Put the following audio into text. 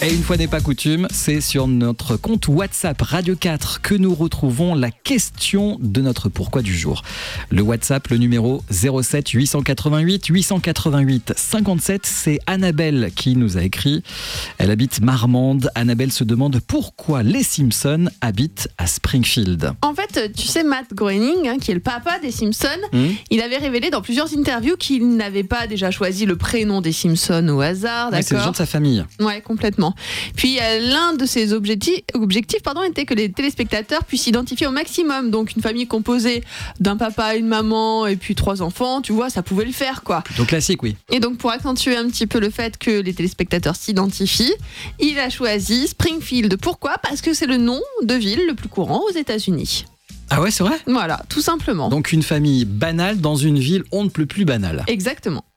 Et une fois n'est pas coutume, c'est sur notre compte WhatsApp Radio 4 que nous retrouvons la question de notre pourquoi du jour. Le WhatsApp, le numéro 07 888 888 57, c'est Annabelle qui nous a écrit. Elle habite Marmande. Annabelle se demande pourquoi les Simpsons habitent à Springfield. En fait, tu sais, Matt Groening, qui est le papa des Simpsons, il avait révélé dans plusieurs interviews qu'il n'avait pas déjà choisi le prénom des Simpsons au hasard. Ouais, c'est le genre de sa famille. Ouais, complètement. Puis l'un de ses objectifs était que les téléspectateurs puissent s'identifier au maximum. Donc une famille composée d'un papa, une maman et puis 3 enfants, tu vois, ça pouvait le faire, quoi. Plutôt classique, oui. Et donc pour accentuer un petit peu le fait que les téléspectateurs s'identifient, il a choisi Springfield. Pourquoi ? Parce que c'est le nom de ville le plus courant aux États-Unis. Ah ouais, c'est vrai ? Voilà, tout simplement. Donc une famille banale dans une ville on ne peut plus banale. Exactement.